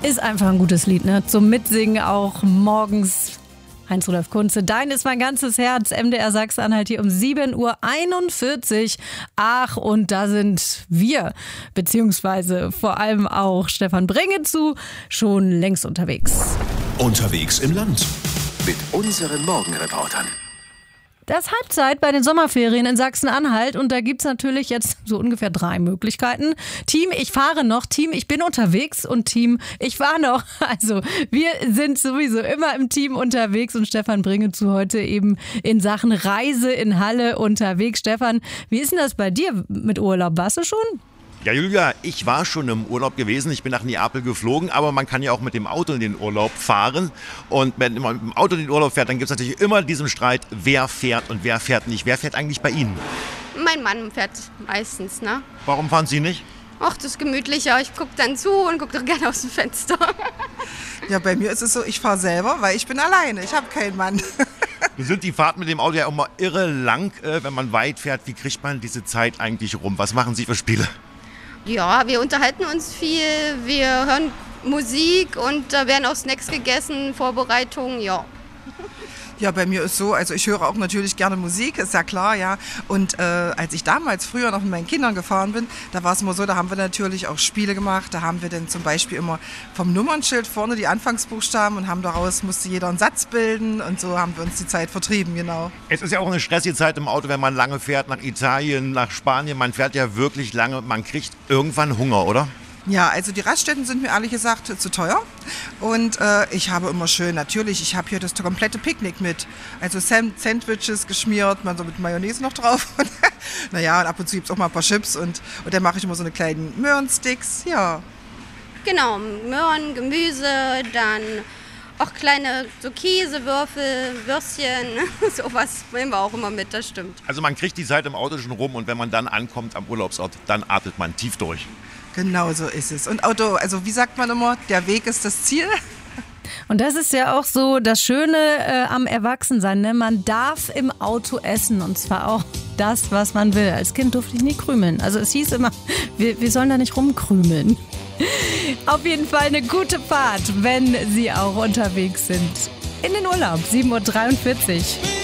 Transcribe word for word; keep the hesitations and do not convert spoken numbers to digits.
Ist einfach ein gutes Lied, ne? Zum Mitsingen auch morgens. Heinz-Rudolf Kunze, dein ist mein ganzes Herz. M D R Sachsen-Anhalt hier um sieben Uhr einundvierzig. Ach, und da sind wir, beziehungsweise vor allem auch Stefan Bringezu, schon längst unterwegs. Unterwegs im Land mit unseren Morgenreportern. Das ist Halbzeit bei den Sommerferien in Sachsen-Anhalt und da gibt's natürlich jetzt so ungefähr drei Möglichkeiten. Team, ich fahre noch, Team, ich bin unterwegs und Team, ich fahre noch. Also wir sind sowieso immer im Team unterwegs und Stefan Bringezu heute eben in Sachen Reise in Halle unterwegs. Stefan, wie ist denn das bei dir mit Urlaub? Warst du schon? Ja, Julia, ich war schon im Urlaub gewesen. Ich bin nach Neapel geflogen, aber man kann ja auch mit dem Auto in den Urlaub fahren. Und wenn man mit dem Auto in den Urlaub fährt, dann gibt es natürlich immer diesen Streit, wer fährt und wer fährt nicht. Wer fährt eigentlich bei Ihnen? Mein Mann fährt meistens, ne? Warum fahren Sie nicht? Ach, das ist gemütlicher. Ich gucke dann zu und gucke doch gerne aus dem Fenster. Ja, bei mir ist es so, ich fahre selber, weil ich bin alleine. Ich habe keinen Mann. Nun sind die Fahrten mit dem Auto ja immer irre lang, wenn man weit fährt. Wie kriegt man diese Zeit eigentlich rum? Was machen Sie für Spiele? Ja, wir unterhalten uns viel, wir hören Musik und da werden auch Snacks gegessen, Vorbereitungen, ja. Ja, bei mir ist so, also ich höre auch natürlich gerne Musik, ist ja klar, ja. Und äh, als ich damals früher noch mit meinen Kindern gefahren bin, da war es immer so, da haben wir natürlich auch Spiele gemacht. Da haben wir dann zum Beispiel immer vom Nummernschild vorne die Anfangsbuchstaben und haben daraus, musste jeder einen Satz bilden und so haben wir uns die Zeit vertrieben, genau. Es ist ja auch eine stressige Zeit im Auto, wenn man lange fährt, nach Italien, nach Spanien. Man fährt ja wirklich lange, man kriegt irgendwann Hunger, oder? Ja, also die Raststätten sind mir ehrlich gesagt zu teuer und äh, ich habe immer schön, natürlich, ich habe hier das komplette Picknick mit, also Sam- Sandwiches geschmiert, man so mit Mayonnaise noch drauf und naja, und ab und zu gibt es auch mal ein paar Chips und, und dann mache ich immer so eine kleinen Möhrensticks, ja. Genau, Möhren, Gemüse, dann auch kleine so Käsewürfel, Würstchen, sowas nehmen wir auch immer mit, das stimmt. Also man kriegt die Zeit im Auto schon rum und wenn man dann ankommt am Urlaubsort, dann atmet man tief durch. Genau so ist es. Und Auto, also wie sagt man immer, der Weg ist das Ziel. Und das ist ja auch so das Schöne äh, am Erwachsensein, ne? Man darf im Auto essen und zwar auch das, was man will. Als Kind durfte ich nie krümeln. Also es hieß immer, wir, wir sollen da nicht rumkrümeln. Auf jeden Fall eine gute Fahrt, wenn Sie auch unterwegs sind. In den Urlaub, sieben Uhr dreiundvierzig.